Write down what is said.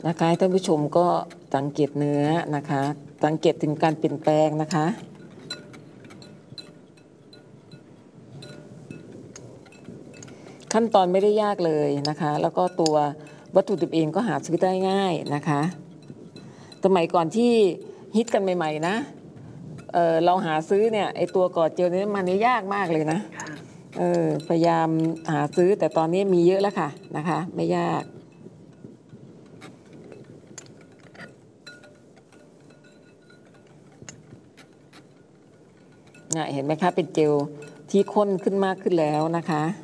นะคะท่านผู้ชมก็สังเกตเนื้อนะคะสังเกตถึงการเปลี่ยนแปลงนะคะขั้นตอนไม่ได้ยากเลยนะคะแล้วก็ตัววัตถุดิบเองก็หาซื้อได้ง่ายนะคะสมัยก่อนที่ฮิตกันใหม่ๆนะเราหาซื้อเนี่ยไอตัวกอดเจลนี้มันยากมากเลยนะพยายามหาซื้อแต่ตอนนี้มีเยอะแล้วค่ะนะคะไม่ยากเห็นไหมคะเป็นเจลที่ข้นขึ้นมากขึ้นแล้วนะคะ